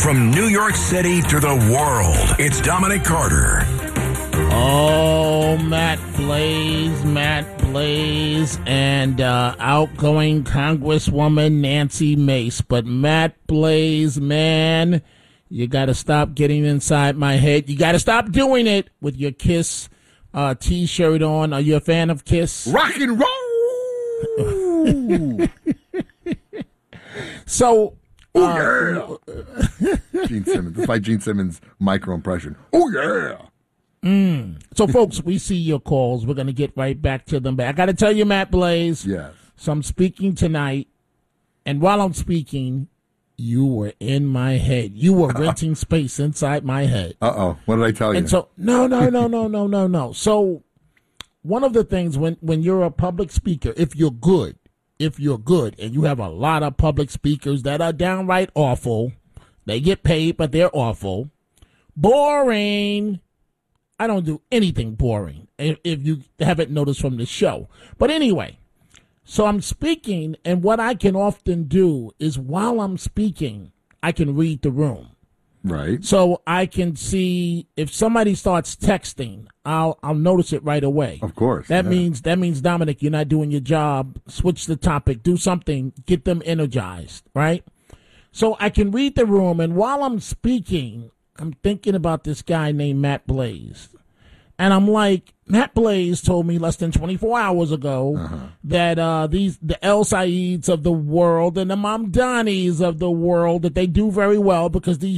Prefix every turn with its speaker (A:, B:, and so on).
A: From New York City to the world, it's Dominic Carter.
B: Oh, Matt Blaze, and outgoing Congresswoman Nancy Mace. But Matt Blaze, man, you got to stop getting inside my head. You got to stop doing it with your Kiss T-shirt on. Are you a fan of Kiss?
C: Rock and roll!
B: So...
C: oh, yeah! Gene Simmons. That's my Gene Simmons micro impression. Oh, yeah!
B: So, folks, we see your calls. We're going to get right back to them. But I got to tell you, Matt Blaze.
C: Yes.
B: So I'm speaking tonight, and while I'm speaking, you were in my head. You were renting space inside my head.
C: Uh-oh. What did I tell you?
B: And so, no. So one of the things when you're a public speaker, if you're good, and you have a lot of public speakers that are downright awful, they get paid, but they're awful, boring. I don't do anything boring, if you haven't noticed from the show. But anyway, so I'm speaking, and what I can often do is while I'm speaking, I can read the room.
C: Right.
B: So I can see if somebody starts texting, I'll notice it right away.
C: Of course.
B: That means Dominic, you're not doing your job. Switch the topic, do something, get them energized, right? So I can read the room, and while I'm speaking, I'm thinking about this guy named Matt Blaze. And I'm like, Matt Blaze told me less than 24 hours ago that the El Saids of the world and the Mamdanis of the world, that they do very well because these